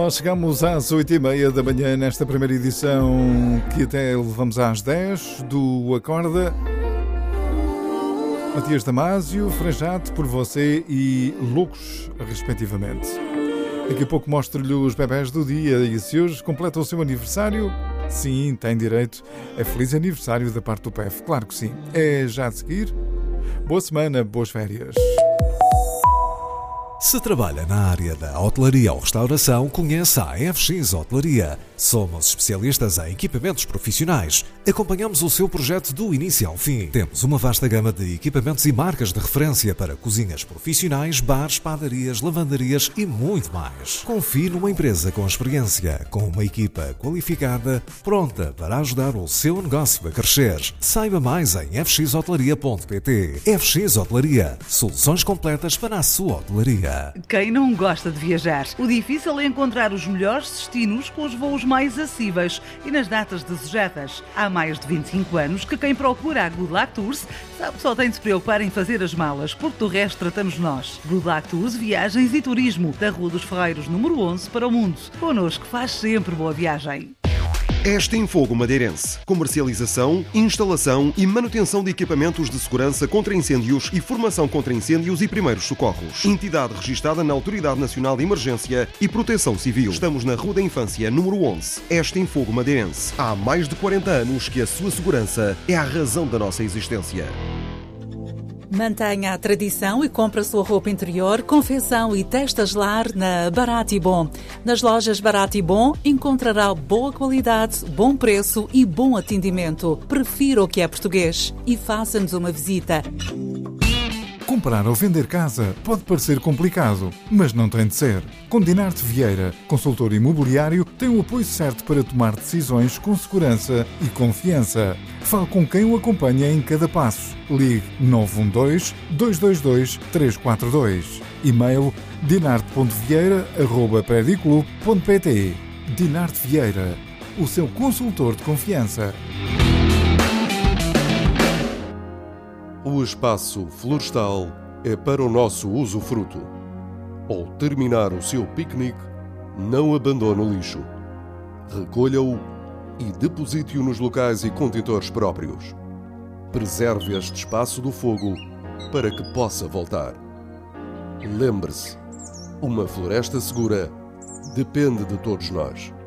Nós chegamos às 8h30 da manhã nesta primeira edição que até levamos às 10 do Acorda. Matias Damasio, Frejate, Por Você e Loucos, respectivamente. Daqui a pouco mostro-lhe os bebés do dia e se hoje completa o seu aniversário, sim, tem direito a feliz aniversário da parte do PEF. Claro que sim. É já a seguir. Boa semana, boas férias. Se trabalha na área da hotelaria ou restauração, conheça a FX Hotelaria. Somos especialistas em equipamentos profissionais. Acompanhamos o seu projeto do início ao fim. Temos uma vasta gama de equipamentos e marcas de referência para cozinhas profissionais, bares, padarias, lavandarias e muito mais. Confie numa empresa com experiência, com uma equipa qualificada, pronta para ajudar o seu negócio a crescer. Saiba mais em fxhotelaria.pt. FX Hotelaria. Soluções completas para a sua hotelaria. Quem não gosta de viajar? O difícil é encontrar os melhores destinos com os voos mais acessíveis e nas datas desejadas. Há mais de 25 anos que quem procura a Good Luck Tours sabe que só tem de se preocupar em fazer as malas, porque do resto tratamos nós. Good Luck Tours, viagens e turismo, da Rua dos Ferreiros, número 11, para o mundo. Connosco faz sempre boa viagem. Extinfogo Madeirense. Comercialização, instalação e manutenção de equipamentos de segurança contra incêndios e formação contra incêndios e primeiros socorros. Entidade registada na Autoridade Nacional de Emergência e Proteção Civil. Estamos na Rua da Infância, número 11. Extinfogo Madeirense. Há mais de 40 anos que a sua segurança é a razão da nossa existência. Mantenha a tradição e compre a sua roupa interior, confecção e testas lar na Barato e Bom. Nas lojas Barato e Bom encontrará boa qualidade, bom preço e bom atendimento. Prefira o que é português e faça-nos uma visita. Comprar ou vender casa pode parecer complicado, mas não tem de ser. Com Dinarte Vieira, consultor imobiliário, tem o apoio certo para tomar decisões com segurança e confiança. Fale com quem o acompanha em cada passo. Ligue 912-222-342. E-mail dinarte.vieira@prediclub.pt. Dinarte Vieira, o seu consultor de confiança. O espaço florestal é para o nosso usufruto. Ao terminar o seu piquenique, não abandone o lixo. Recolha-o e deposite-o nos locais e contentores próprios. Preserve este espaço do fogo para que possa voltar. Lembre-se, uma floresta segura depende de todos nós.